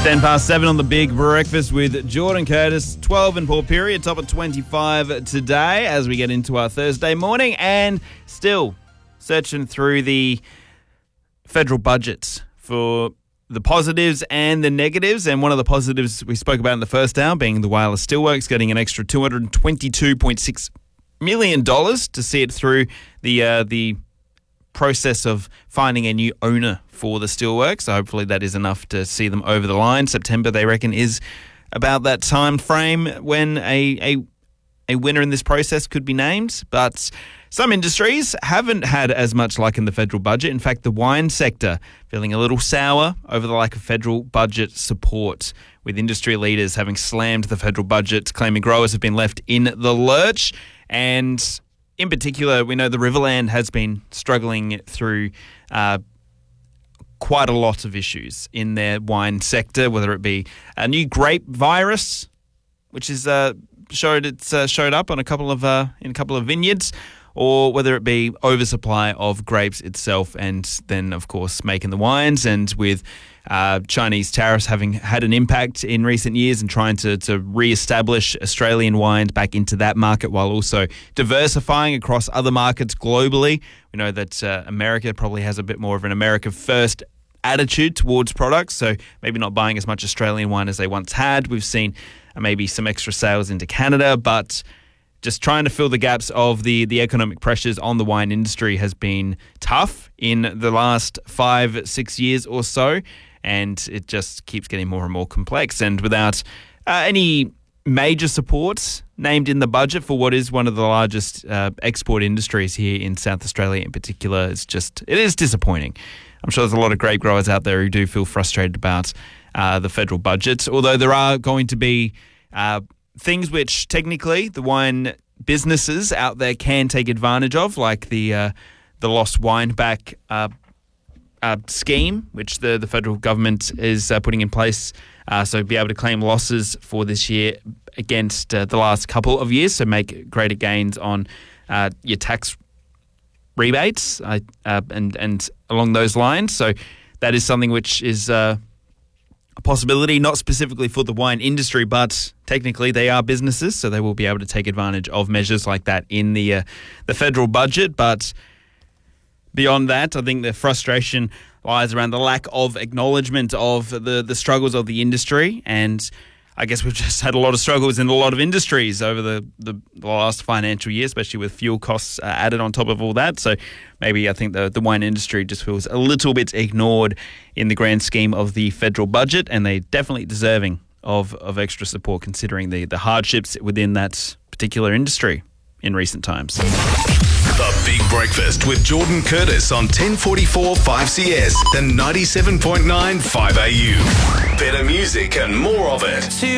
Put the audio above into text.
10 past 7 on the Big Breakfast with Jordan Curtis. 12 in Port Period, top of 25 today as we get into our Thursday morning, and still searching through the federal budgets for the positives and the negatives. And one of the positives we spoke about in the first hour being the Wireless Steelworks getting an extra $222.6 million to see it through the process of finding a new owner for the steelworks. So hopefully that is enough to see them over the line. September, they reckon, is about that time frame when a winner in this process could be named. But some industries haven't had as much luck in the federal budget. In fact, the wine sector feeling a little sour over the lack of federal budget support, with industry leaders having slammed the federal budget, claiming growers have been left in the lurch. And in particular, we know the Riverland has been struggling through quite a lot of issues in their wine sector, whether it be a new grape virus, which is showed up on a couple of vineyards, or whether it be oversupply of grapes itself, and then of course making the wines, and with Chinese tariffs having had an impact in recent years and trying to re-establish Australian wine back into that market while also diversifying across other markets globally. We know that America probably has a bit more of an America first attitude towards products, so maybe not buying as much Australian wine as they once had. We've seen maybe some extra sales into Canada, but just trying to fill the gaps of the economic pressures on the wine industry has been tough in the last 5-6 years or so, and it just keeps getting more and more complex. And without any major supports named in the budget for what is one of the largest export industries here in South Australia in particular, it is disappointing. I'm sure there's a lot of grape growers out there who do feel frustrated about the federal budget, although there are going to be things which technically the wine businesses out there can take advantage of, like the Lost Wine Back scheme, which the federal government is putting in place, so be able to claim losses for this year against the last couple of years, so make greater gains on your tax rebates and along those lines. So that is something which is a possibility, not specifically for the wine industry, but technically they are businesses, so they will be able to take advantage of measures like that in the federal budget. But beyond that, I think the frustration lies around the lack of acknowledgement of the struggles of the industry. And I guess we've just had a lot of struggles in a lot of industries over the last financial year, especially with fuel costs added on top of all that. So maybe I think the wine industry just feels a little bit ignored in the grand scheme of the federal budget, and they're definitely deserving of extra support considering the hardships within that particular industry in recent times. The Big Breakfast with Jordan Curtis on 1044 5CS and 97.9 5AU. Better music and more of it.